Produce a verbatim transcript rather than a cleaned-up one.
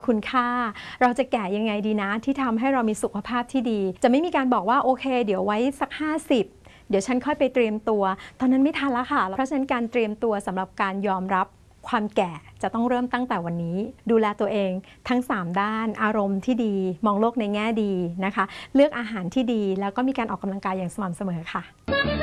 คุณค่าเราจะแก่ยังไงดีนะที่ทำให้เรามีสุขภาพที่ดีจะไม่มีการบอกว่าโอเคเดี๋ยวไว้สักห้าสิบเดี๋ยวฉันค่อยไปเตรียมตัวตอนนั้นไม่ทันแล้วค่ะเพราะฉะนั้นการเตรียมตัวสำหรับการยอมรับความแก่จะต้องเริ่มตั้งแต่วันนี้ดูแลตัวเองทั้งสามด้านอารมณ์ที่ดีมองโลกในแง่ดีนะคะเลือกอาหารที่ดีแล้วก็มีการออกกำลังกายอย่างสม่ำเสมอค่ะ